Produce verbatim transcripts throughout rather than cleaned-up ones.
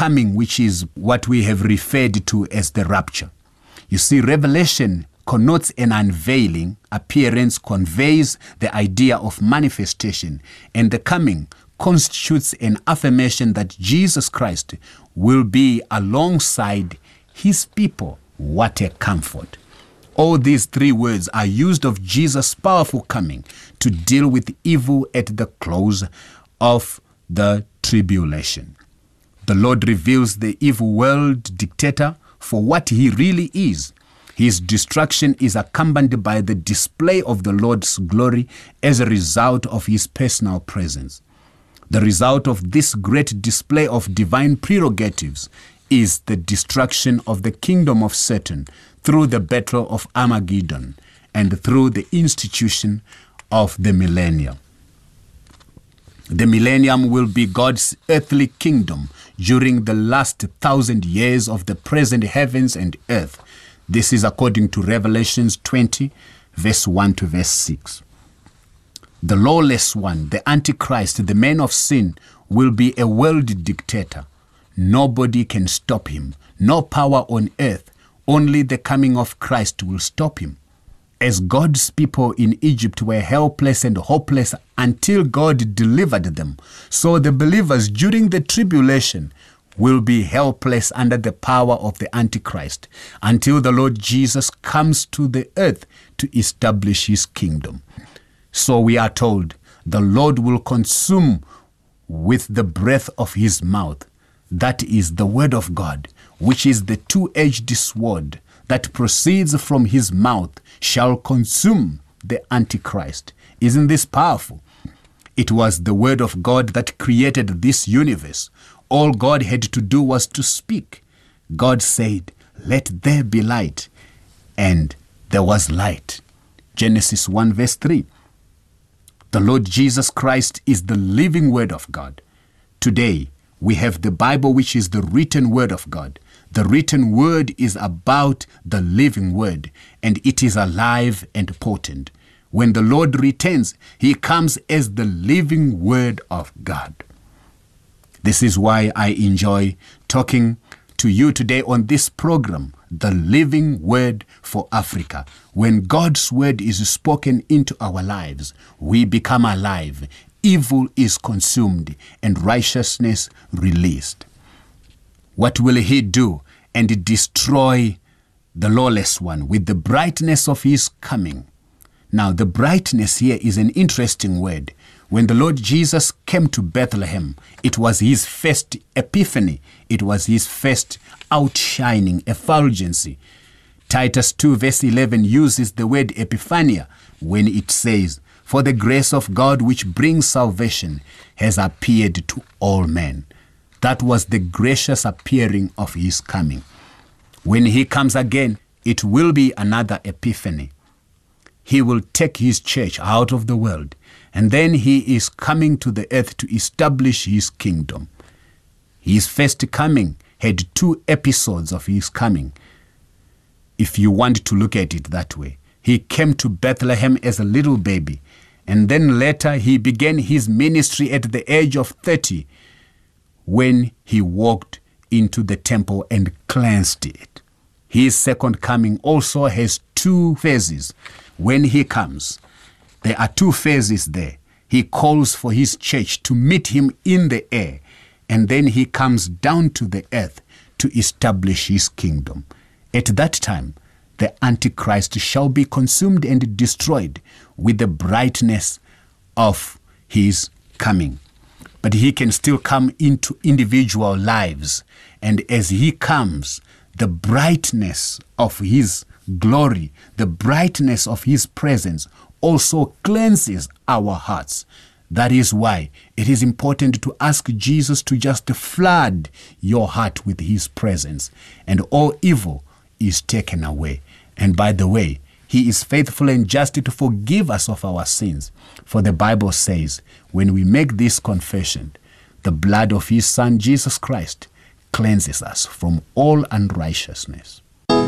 coming, which is what we have referred to as the rapture. You see, revelation connotes an unveiling. Appearance conveys the idea of manifestation, and the coming constitutes an affirmation that Jesus Christ will be alongside his people. What a comfort. All these three words are used of Jesus' powerful coming to deal with evil at the close of the tribulation. The Lord reveals the evil world dictator for what he really is. His destruction is accompanied by the display of the Lord's glory as a result of his personal presence. The result of this great display of divine prerogatives is the destruction of the kingdom of Satan through the battle of Armageddon and through the institution of the millennium. The millennium will be God's earthly kingdom during the last thousand years of the present heavens and earth. This is according to Revelations twenty, verse one to verse six. The lawless one, the Antichrist, the man of sin, will be a world dictator. Nobody can stop him. No power on earth. Only the coming of Christ will stop him. As God's people in Egypt were helpless and hopeless until God delivered them, so the believers during the tribulation will be helpless under the power of the Antichrist until the Lord Jesus comes to the earth to establish his kingdom. So we are told the Lord will consume with the breath of his mouth. That is the word of God, which is the two-edged sword that proceeds from his mouth, shall consume the Antichrist. Isn't this powerful? It was the word of God that created this universe. All God had to do was to speak. God said, "Let there be light," and there was light. Genesis one verse three. The Lord Jesus Christ is the living word of God. Today, we have the Bible, which is the written word of God. The written word is about the living word, and it is alive and potent. When the Lord returns, he comes as the living word of God. This is why I enjoy talking to you today on this program, The Living Word for Africa. When God's word is spoken into our lives, we become alive. Evil is consumed and righteousness released. What will he do? And destroy the lawless one with the brightness of his coming. Now, the brightness here is an interesting word. When the Lord Jesus came to Bethlehem, it was his first epiphany. It was his first outshining, effulgency. Titus two verse eleven uses the word epiphania when it says, "For the grace of God which brings salvation has appeared to all men." That was the gracious appearing of his coming. When he comes again, it will be another epiphany. He will take his church out of the world, and then he is coming to the earth to establish his kingdom. His first coming had two episodes of his coming, if you want to look at it that way. He came to Bethlehem as a little baby, and then later he began his ministry at the age of thirty, when he walked into the temple and cleansed it. His second coming also has two phases. When he comes, there are two phases there. He calls for his church to meet him in the air, and then he comes down to the earth to establish his kingdom. At that time, the Antichrist shall be consumed and destroyed with the brightness of his coming. But he can still come into individual lives. And as he comes, the brightness of his glory, the brightness of his presence also cleanses our hearts. That is why it is important to ask Jesus to just flood your heart with his presence, and all evil is taken away. And by the way, he is faithful and just to forgive us of our sins. For the Bible says, when we make this confession, the blood of his Son, Jesus Christ, cleanses us from all unrighteousness.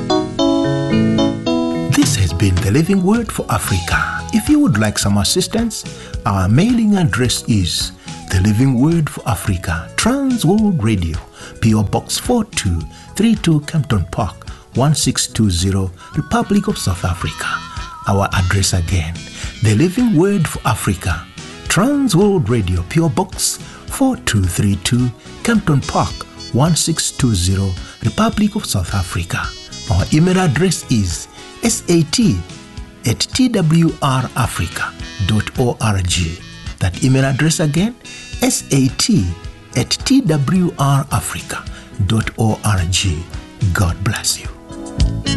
This has been the Living Word for Africa. If you would like some assistance, our mailing address is The Living Word for Africa, Trans World Radio, P O Box four two three two, Kempton Park, one six two zero, Republic of South Africa. Our address again, The Living Word for Africa, Trans World Radio, P O Box four two three two, Kempton Park, one six two zero, Republic of South Africa. Our email address is sat at twrafrica dot org. That email address again, sat at twrafrica dot org. God bless you.